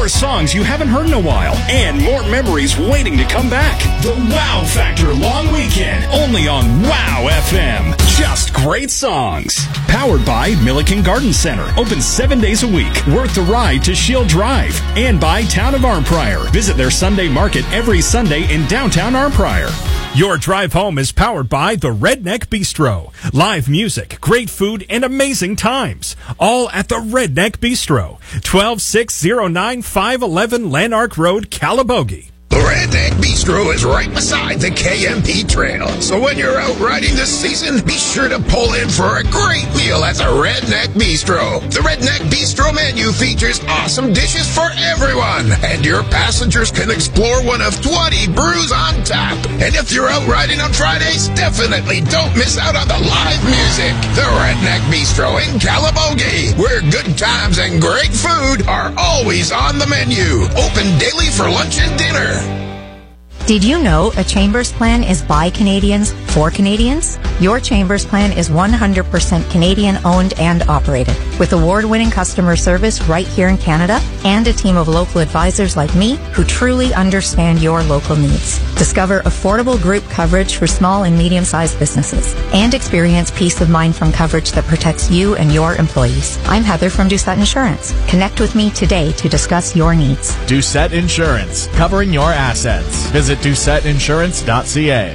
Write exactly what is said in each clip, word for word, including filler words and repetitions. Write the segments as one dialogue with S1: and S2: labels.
S1: more songs you haven't heard in a while, and more memories waiting to come back. The Wow Factor Long Weekend, only on Wow F M. Just great songs. Powered by Milliken Garden Center, open seven days a week. Worth the ride to Shield Drive. And by Town of Arnprior. Visit their Sunday market every Sunday in downtown Arnprior. Your drive home is powered by the Redneck Bistro. Live music, great food, and amazing times. All at the Redneck Bistro. twelve six oh nine five eleven Lanark Road, Calabogie.
S2: The Redneck Bistro is right beside the K M P Trail. So when you're out riding this season, be sure to pull in for a great meal at the Redneck Bistro. The Redneck Bistro menu features awesome dishes for everyone. And your passengers can explore one of twenty brews on tap. And if you're out riding on Fridays, definitely don't miss out on the live music. The Redneck Bistro in Calabogie, where good times and great food are always on the menu. Open daily for lunch and dinner.
S3: Did you know a Chambers plan is by Canadians for Canadians? Your Chambers plan is one hundred percent Canadian owned and operated, with award-winning customer service right here in Canada and a team of local advisors like me who truly understand your local needs. Discover affordable group coverage for small and medium-sized businesses and experience peace of mind from coverage that protects you and your employees. I'm Heather from Doucette Insurance. Connect with me today to discuss your needs.
S4: Doucette Insurance, covering your assets. Visit doucette insurance dot c a.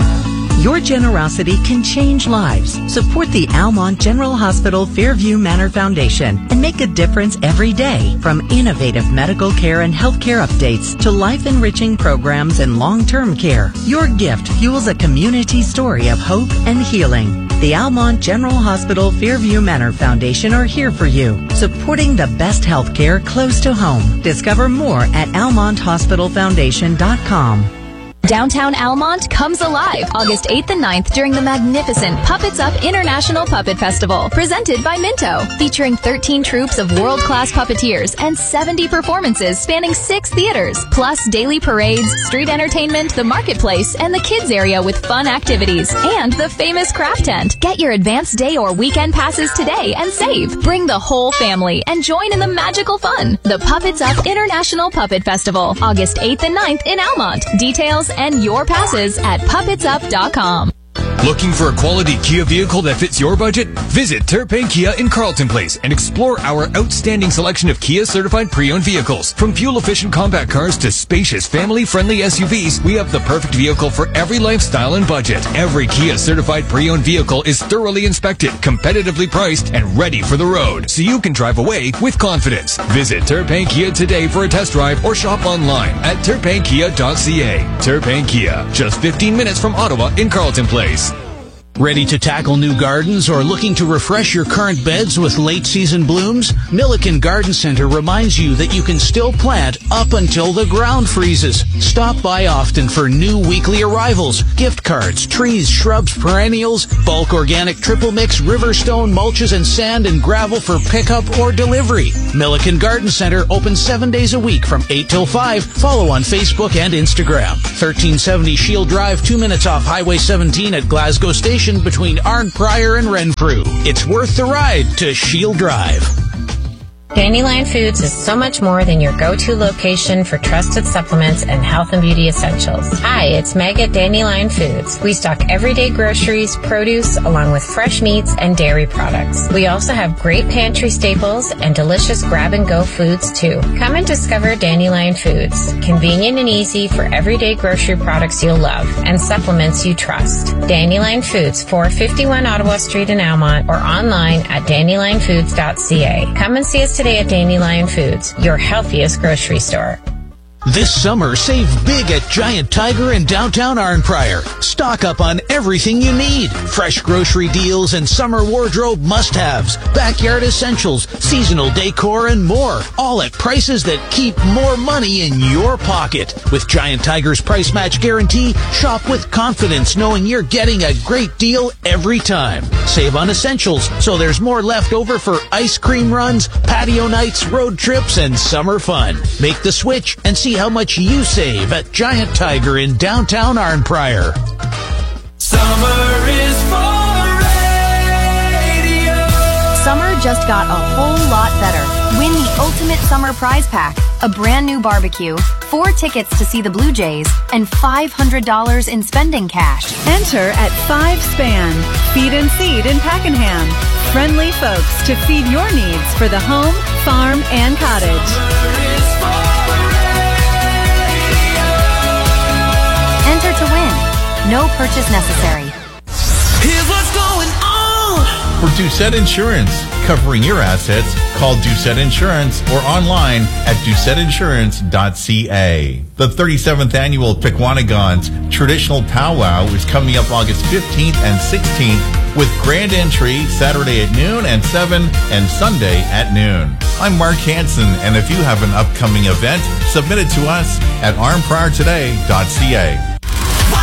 S5: Your generosity can change lives. Support the Almont General Hospital Fairview Manor Foundation and make a difference every day. From innovative medical care and healthcare updates to life-enriching programs and long-term care, your gift fuels a community story of hope and healing. The Almont General Hospital Fairview Manor Foundation are here for you, supporting the best healthcare close to home. Discover more at almont hospital foundation dot com.
S6: Downtown Almont comes alive August eighth and ninth during the magnificent Puppets Up International Puppet Festival, presented by Minto, featuring thirteen troops of world-class puppeteers and seventy performances spanning six theaters, plus daily parades, street entertainment, the marketplace, and the kids area with fun activities, and the famous craft tent. Get your advanced day or weekend passes today and save. Bring the whole family and join in the magical fun. The Puppets Up International Puppet Festival, August eighth and ninth in Almont. Details and your passes at puppets up dot com.
S7: Looking for a quality Kia vehicle that fits your budget? Visit Terrapin Kia in Carlton Place and explore our outstanding selection of Kia certified pre-owned vehicles. From fuel-efficient compact cars to spacious family-friendly S U Vs, we have the perfect vehicle for every lifestyle and budget. Every Kia certified pre-owned vehicle is thoroughly inspected, competitively priced, and ready for the road, so you can drive away with confidence. Visit Terrapin Kia today for a test drive or shop online at terrapin kia dot c a. Terrapin Kia, just fifteen minutes from Ottawa in Carlton Place.
S8: Ready to tackle new gardens or looking to refresh your current beds with late season blooms? Milliken Garden Center reminds you that you can still plant up until the ground freezes. Stop by often for new weekly arrivals, gift cards, trees, shrubs, perennials, bulk organic triple mix, riverstone, mulches, and sand and gravel for pickup or delivery. Milliken Garden Center open seven days a week from eight till five. Follow on Facebook and Instagram. thirteen seventy Shield Drive, two minutes off Highway seventeen at Glasgow Station, between Arnprior and Renfrew. It's worth the ride to Shield Drive.
S9: Dandelion Foods is so much more than your go-to location for trusted supplements and health and beauty essentials. Hi, it's Meg at Dandelion Foods. We stock everyday groceries, produce, along with fresh meats and dairy products. We also have great pantry staples and delicious grab-and-go foods, too. Come and discover Dandelion Foods. Convenient and easy for everyday grocery products you'll love and supplements you trust. Dandelion Foods, four fifty-one Ottawa Street in Almont, or online at dandelion foods dot c a. Come and see us today at Dandelion Foods, your healthiest grocery store.
S8: This summer, save big at Giant Tiger in downtown Arnprior. Stock up on everything you need. Fresh grocery deals and summer wardrobe must-haves, backyard essentials, seasonal decor, and more. All at prices that keep more money in your pocket. With Giant Tiger's price match guarantee, shop with confidence knowing you're getting a great deal every time. Save on essentials so there's more left over for ice cream runs, patio nights, road trips, and summer fun. Make the switch and see how much you save at Giant Tiger in downtown Arnprior.
S10: Summer is for radio.
S6: Summer just got a whole lot better.
S11: Win the ultimate summer prize pack, a brand new barbecue, four tickets to see the Blue Jays, and five hundred dollars in spending cash.
S12: Enter at Five Span, Feed and Seed in Pakenham. Friendly folks to feed your needs for the home, farm, and cottage.
S11: Enter to win. No purchase necessary.
S10: Here's what's going on.
S13: For Doucette Insurance, covering your assets, call Doucette Insurance or online at doucette insurance dot c a. The thirty-seventh annual Pequanagons Traditional Powwow is coming up August fifteenth and sixteenth with grand entry Saturday at noon and seven and Sunday at noon. I'm Mark Hansen, and if you have an upcoming event, submit it to us at arm prior today dot c a.